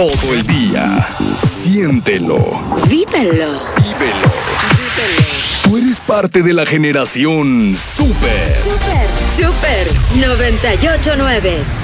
todo el día. Siéntelo. Vívelo. Vívelo. Tú eres parte de la generación Super. Super 98.9.